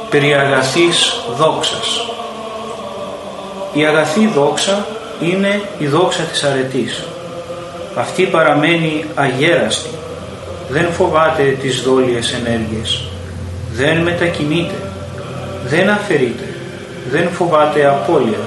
περί αγαθής δόξας. Η αγαθή δόξα είναι η δόξα της αρετής. Αυτή παραμένει αγέραστη, δεν φοβάται τις δόλιες ενέργειες, δεν μετακινείται, δεν αφαιρείται, δεν φοβάται απώλεια,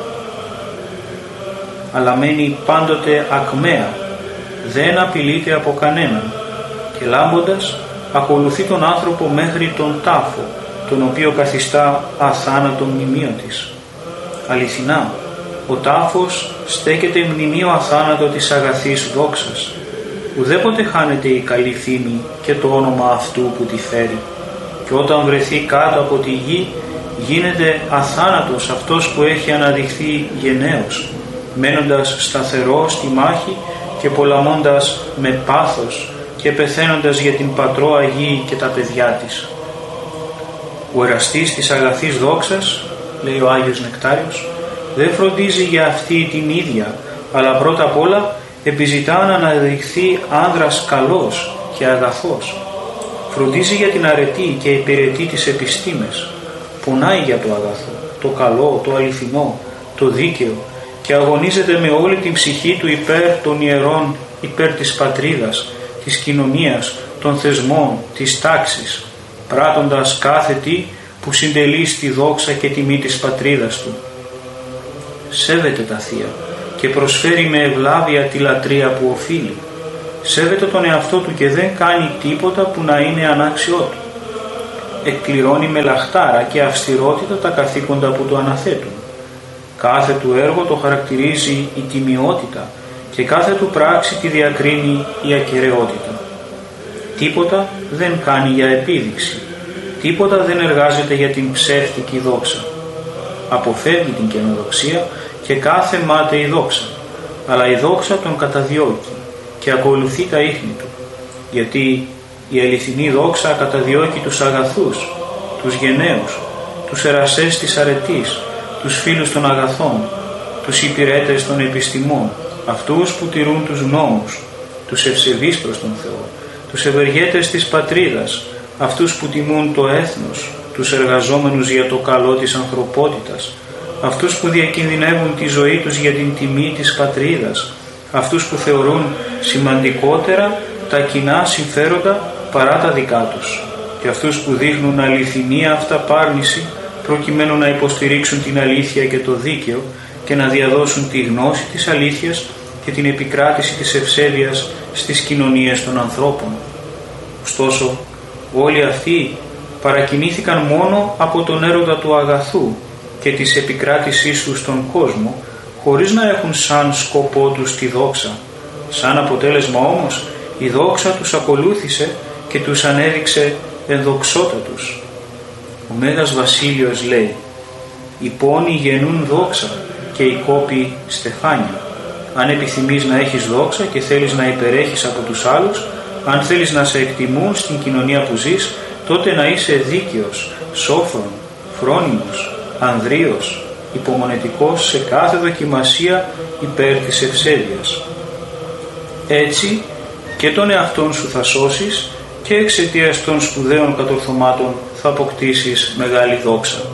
αλλά μένει πάντοτε ακμαία, δεν απειλείται από κανέναν και λάμποντας ακολουθεί τον άνθρωπο μέχρι τον τάφο, τον οποίο καθιστά αθάνατο μνημείο της. Αληθινά, ο τάφος στέκεται μνημείο αθάνατο της αγαθής δόξας. Ουδέποτε χάνεται η καλή φήμη και το όνομα αυτού που τη φέρει. Και όταν βρεθεί κάτω από τη γη, γίνεται αθάνατος αυτός που έχει αναδειχθεί γενναίος, μένοντας σταθερός στη μάχη και πολαμώντας με πάθος και πεθαίνοντας για την πατρόα γη και τα παιδιά της. Ο εραστής της αγαθής δόξας, λέει ο Άγιος Νεκτάριος, δεν φροντίζει για αυτή την ίδια, αλλά πρώτα απ' όλα επιζητά να αναδειχθεί άνδρας καλός και αγαθός. Φροντίζει για την αρετή και υπηρετεί τις επιστήμες. Πονάει για το αγαθό, το καλό, το αληθινό, το δίκαιο και αγωνίζεται με όλη την ψυχή του υπέρ των ιερών, υπέρ της πατρίδας, της κοινωνίας, των θεσμών, της τάξης, πράττοντας κάθε τι που συντελεί στη δόξα και τιμή της πατρίδας του. Σέβεται τα θεία και προσφέρει με ευλάβεια τη λατρεία που οφείλει. Σέβεται τον εαυτό του και δεν κάνει τίποτα που να είναι ανάξιό του. Εκπληρώνει με λαχτάρα και αυστηρότητα τα καθήκοντα που του αναθέτουν. Κάθε του έργο το χαρακτηρίζει η τιμιότητα και κάθε του πράξη τη διακρίνει η ακεραιότητα. Τίποτα δεν κάνει για επίδειξη. Τίποτα δεν εργάζεται για την ψεύτικη δόξα. Αποφεύγει την καινοδοξία και κάθε μάταιη δόξα, αλλά η δόξα τον καταδιώκει και ακολουθεί τα ίχνη του, γιατί η αληθινή δόξα καταδιώκει τους αγαθούς, τους γενναίους, τους ερασές της αρετής, τους φίλους των αγαθών, τους υπηρέτες των επιστημών, αυτούς που τηρούν τους νόμους, τους ευσεβείς προς τον Θεό, τους ευεργέτες της πατρίδας, αυτούς που τιμούν το έθνος, τους εργαζόμενους για το καλό της ανθρωπότητας, αυτούς που διακινδυνεύουν τη ζωή τους για την τιμή της πατρίδας, αυτούς που θεωρούν σημαντικότερα τα κοινά συμφέροντα παρά τα δικά τους και αυτούς που δείχνουν αληθινή αυταπάρνηση προκειμένου να υποστηρίξουν την αλήθεια και το δίκαιο και να διαδώσουν τη γνώση της αλήθειας και την επικράτηση της ευσέβειας στις κοινωνίες των ανθρώπων. Ωστόσο, όλοι αυτοί παρακινήθηκαν μόνο από τον έρωτα του αγαθού και της επικράτησής του στον κόσμο, χωρίς να έχουν σαν σκοπό τους τη δόξα. Σαν αποτέλεσμα όμως, η δόξα τους ακολούθησε και τους ανέδειξε ενδοξότατους. Ο Μέγας Βασίλειος λέει: «Οι πόνοι γεννούν δόξα και οι κόποι στεφάνια». Αν επιθυμείς να έχεις δόξα και θέλεις να υπερέχεις από τους άλλους, αν θέλεις να σε εκτιμούν στην κοινωνία που ζεις, τότε να είσαι δίκαιος, σόφρον, φρόνιμος, ανδρείος, υπομονετικός σε κάθε δοκιμασία υπέρ της ευσέβειας. Έτσι και τον εαυτόν σου θα σώσεις και εξαιτίας των σπουδαίων κατορθωμάτων θα αποκτήσεις μεγάλη δόξα.